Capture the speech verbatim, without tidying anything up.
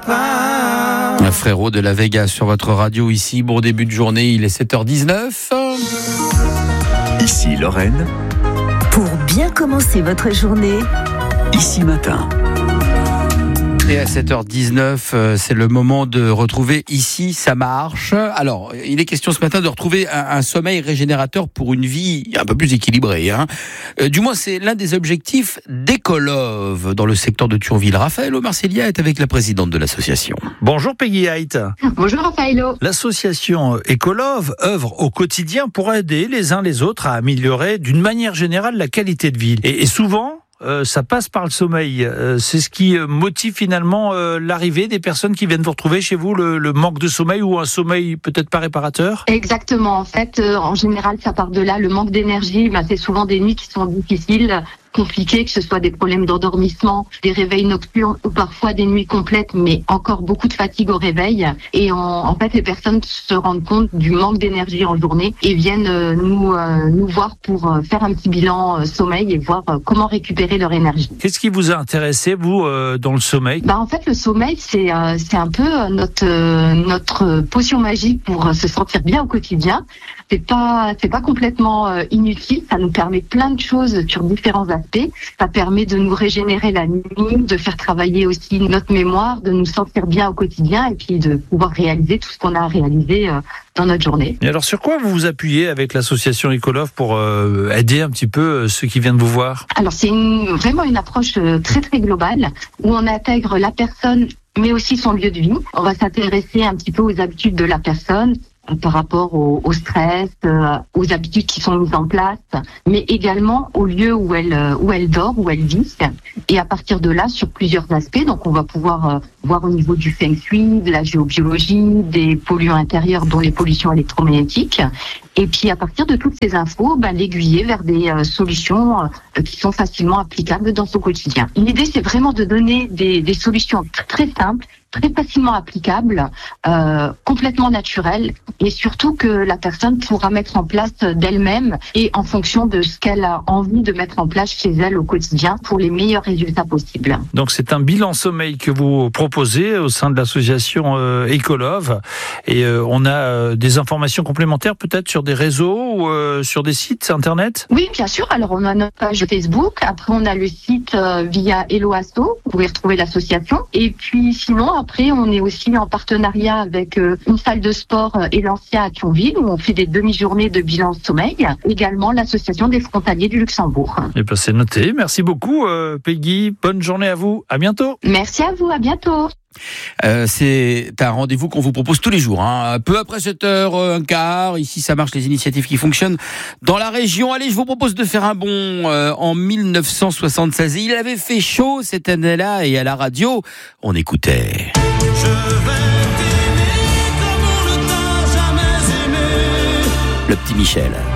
papa. Un frérot de la Vega sur votre radio ici. Bon début de journée, il est sept heures dix-neuf. Ici Lorraine. Pour bien commencer votre journée. Ici Matin. Et à sept heures dix-neuf, euh, c'est le moment de retrouver Ici ça marche. Alors, il est question ce matin de retrouver un, un sommeil régénérateur pour une vie un peu plus équilibrée. Hein. Euh, du moins, c'est l'un des objectifs d'Ecolove dans le secteur de Thionville. Raphaël Marcellia est avec la présidente de l'association. Bonjour Peggy Height. Bonjour Raphaëlo. L'association Ecolove œuvre au quotidien pour aider les uns les autres à améliorer d'une manière générale la qualité de vie. Et, et souvent, Euh, ça passe par le sommeil. Euh, c'est ce qui motive finalement euh, l'arrivée des personnes qui viennent vous retrouver chez vous, le, le manque de sommeil ou un sommeil peut-être pas réparateur. Exactement. En fait, euh, en général, ça part de là. Le manque d'énergie, ben, c'est souvent des nuits qui sont difficiles, compliquées, que ce soit des problèmes d'endormissement, des réveils nocturnes ou parfois des nuits complètes, mais encore beaucoup de fatigue au réveil. Et en, en fait, les personnes se rendent compte du manque d'énergie en journée et viennent euh, nous euh, nous voir pour euh, faire un petit bilan euh, sommeil et voir euh, comment récupérer leur énergie. Qu'est-ce qui vous a intéressé, vous, euh, dans le sommeil ? Bah en fait, le sommeil, c'est euh, c'est un peu notre euh, notre potion magique pour euh, se sentir bien au quotidien. C'est pas c'est pas complètement euh, inutile. Ça nous permet plein de choses sur différents aspects. Ça permet de nous régénérer la nuit, de faire travailler aussi notre mémoire, de nous sentir bien au quotidien et puis de pouvoir réaliser tout ce qu'on a à réaliser euh, dans notre journée. Et alors, sur quoi vous vous appuyez avec l'association Ecolove pour euh, aider un petit peu ceux qui viennent vous voir ? Alors, c'est une, vraiment une approche très très globale où on intègre la personne mais aussi son lieu de vie. On va s'intéresser un petit peu aux habitudes de la personne, par rapport au, au stress, euh, aux habitudes qui sont mises en place, mais également au lieu où elle où elle dort, où elle vit. Et à partir de là, sur plusieurs aspects, donc on va pouvoir euh, voir au niveau du feng shui, de la géobiologie, des polluants intérieurs, dont les pollutions électromagnétiques. Et puis à partir de toutes ces infos, ben, l'aiguiller vers des euh, solutions euh, qui sont facilement applicables dans son quotidien. L'idée, c'est vraiment de donner des, des solutions très simples, très facilement applicables, euh, complètement naturelles, et surtout que la personne pourra mettre en place d'elle-même et en fonction de ce qu'elle a envie de mettre en place chez elle au quotidien pour les meilleurs résultats possibles. Donc c'est un bilan sommeil que vous proposez au sein de l'association euh, Ecolove, et euh, on a euh, des informations complémentaires peut-être sur des réseaux ou euh, sur des sites internet ? Oui, bien sûr. Alors on a notre page Facebook, après on a le site euh, via Helloasso, vous pouvez retrouver l'association, et puis sinon après on est aussi en partenariat avec euh, une salle de sport euh, Elancia à Thionville où on fait des demi-journées de bilan sommeil, également l'association des frontaliers du Luxembourg. Et ben c'est noté. Merci beaucoup euh, Peggy, bonne journée à vous, à bientôt. Merci à vous, à bientôt. Euh, c'est un rendez-vous qu'on vous propose tous les jours, hein. Peu après sept heures quinze, ici ça marche, les initiatives qui fonctionnent dans la région. Allez, je vous propose de faire un bond euh, en mille neuf cent soixante-seize. Il avait fait chaud cette année-là et à la radio, on écoutait. Je vais t'aimer comme on ne t'a jamais aimé. Le petit Michel.